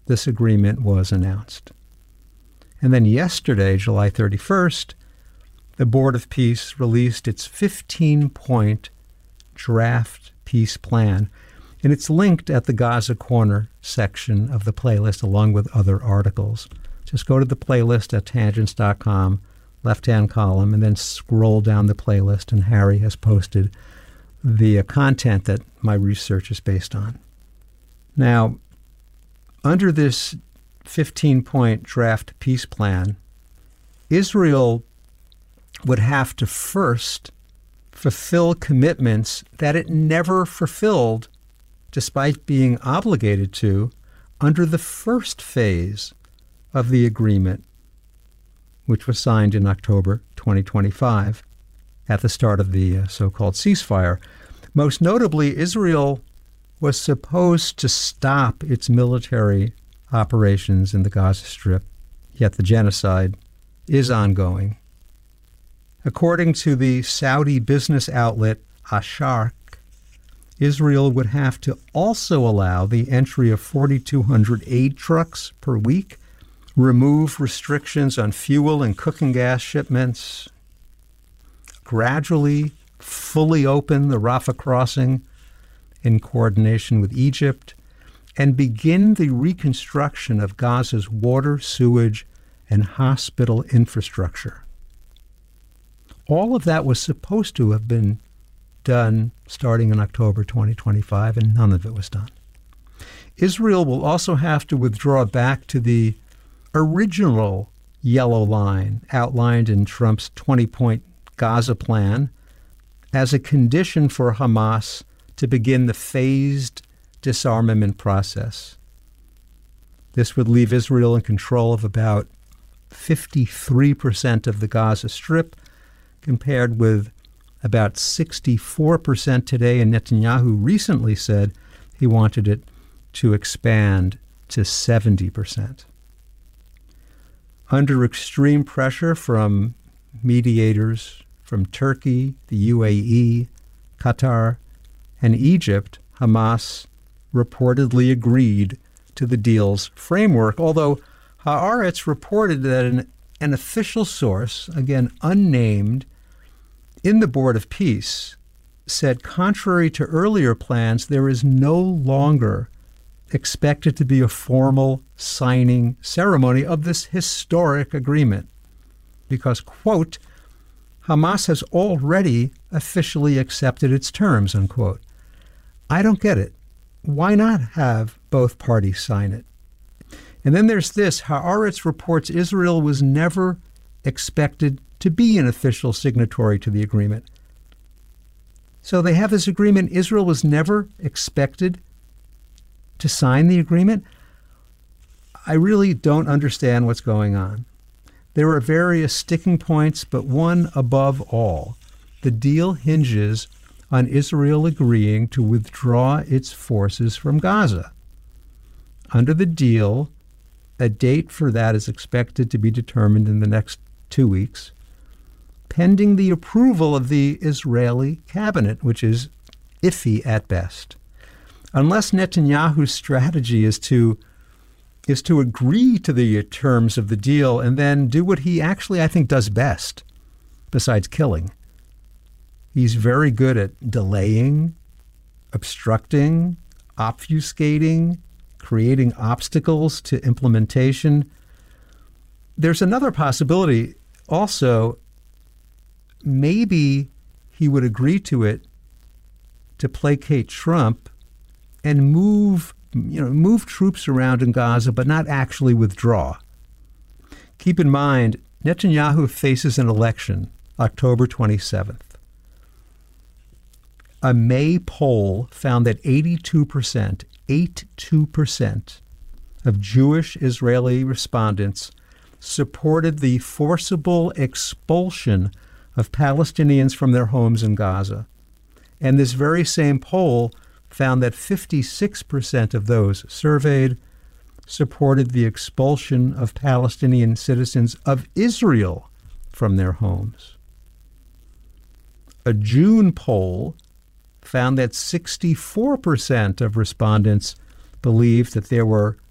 this agreement was announced. And then yesterday, July 31st, the Board of Peace released its 15-point draft peace plan, and it's linked at the Gaza Corner section of the playlist along with other articles. Just go to the playlist at tangents.com, left-hand column, and then scroll down the playlist, and Harry has posted the content that my research is based on. Now, under this 15-point draft peace plan, Israel would have to first fulfill commitments that it never fulfilled despite being obligated to under the first phase of the agreement, which was signed in October 2025 at the start of the so-called ceasefire. Most notably, Israel was supposed to stop its military operations in the Gaza Strip, yet the genocide is ongoing. According to the Saudi business outlet Asharq, Israel would have to also allow the entry of 4,200 aid trucks per week, remove restrictions on fuel and cooking gas shipments, gradually fully open the Rafah crossing in coordination with Egypt, and begin the reconstruction of Gaza's water, sewage, and hospital infrastructure. All of that was supposed to have been done starting in October 2025, and none of it was done. Israel will also have to withdraw back to the original yellow line outlined in Trump's 20-point Gaza plan as a condition for Hamas to begin the phased disarmament process. This would leave Israel in control of about 53% of the Gaza Strip, compared with about 64% today, and Netanyahu recently said he wanted it to expand to 70%. Under extreme pressure from mediators from Turkey, the UAE, Qatar, and Egypt, Hamas reportedly agreed to the deal's framework, although Haaretz reported that an official source, again unnamed, in the Board of Peace said, contrary to earlier plans, there is no longer expected to be a formal signing ceremony of this historic agreement because, quote, Hamas has already officially accepted its terms, unquote. I don't get it. Why not have both parties sign it? And then there's this. Haaretz reports Israel was never expected to be an official signatory to the agreement. So they have this agreement. Israel was never expected to sign the agreement. I really don't understand what's going on. There are various sticking points, but one above all. The deal hinges on Israel agreeing to withdraw its forces from Gaza. Under the deal, a date for that is expected to be determined in the next 2 weeks, pending the approval of the Israeli cabinet, which is iffy at best. Unless Netanyahu's strategy is to agree to the terms of the deal and then do what he actually, I think, does best, besides killing. He's very good at delaying, obstructing, obfuscating, creating obstacles to implementation. There's another possibility also. Maybe he would agree to it to placate Trump and move troops around in Gaza, but not actually withdraw. Keep in mind, Netanyahu faces an election October 27th. A May poll found that 82% of Jewish Israeli respondents supported the forcible expulsion of Palestinians from their homes in Gaza. And this very same poll found that 56% of those surveyed supported the expulsion of Palestinian citizens of Israel from their homes. A June poll found that 64% of respondents believed that there were